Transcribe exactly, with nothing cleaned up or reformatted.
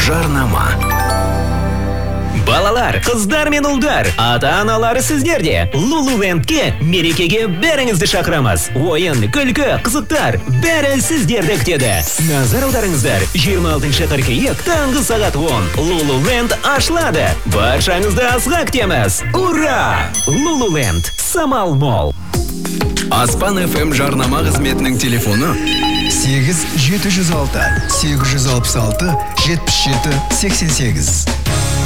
жарнама. Балалар, қыздар мен ұлдар, ата-аналары сіздерде. Лулулендке мерекеге бәріңізді шақырамыз. Ойын, күлкі, қызықтар, бәрі сіздерді күтеді. Назар аударыңыздар, жиырма алтыншы қыркүйек таңғы сағат он. Лулуленд ашылады. Баршаңызды асыға күтеміз. Ура! Лулуленд, Самал Мол. Аспан эф эм жарнама қызметінің телефоны сегіз жеті жүз алты сегіз жүз алпыс алты жетпіс жеті сексен сегіз.